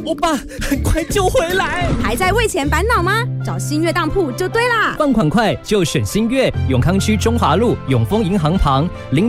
欧巴，很快就回来。 还在为钱烦恼吗？找新月当铺就对啦。 放款快就选新月，永康区中华路永丰银行旁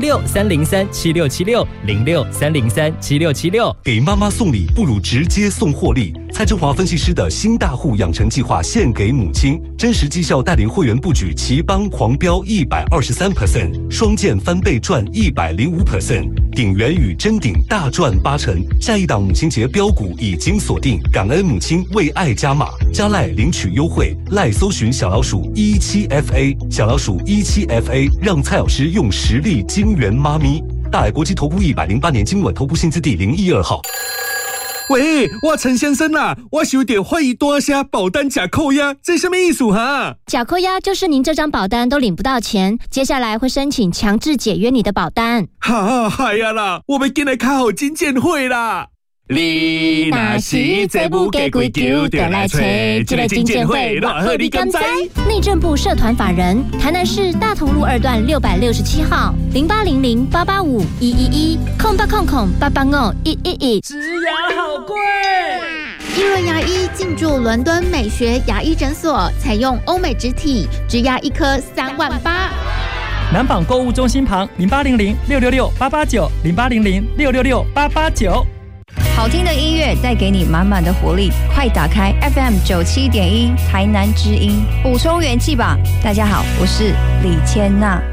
，0630377676，0630377676。 给妈妈送礼不如直接送获利。蔡振华分析师的新大户养成计划献给母亲，真实绩效带领会员布局奇邦狂飙123%，双剑翻倍赚105%，鼎元与真鼎大赚80%。下一档母亲节标股已经锁定，感恩母亲为爱加码，加赖领取优惠，赖搜寻小老鼠17FA，小老鼠17FA，让蔡老师用实力金援妈咪。大海国际投顾108年金管投顾新字第012号。 喂，我陈先生啊，我有点怀疑多下保单假扣押，这什么意思哈？ 假扣押就是您这张保单都领不到钱，接下来会申请强制解约你的保单。 哈，嗨呀啦，我们进来开好金鉴会啦。你若是这不给归咎，就来找这个金鉴会，偌好你敢知？ 内政部社团法人，台南市大同路2段667号，0800-885-111，0800-885-111。 植牙好贵。 一轮牙医进驻伦敦美学牙医诊所，采用欧美植体，植牙一颗38000。 南纺购物中心旁0800-666-889，0800-666-889。 好听的音乐带给你满满的活力，快打开 FM 97.1台南之音，补充元气吧。大家好，我是李千娜。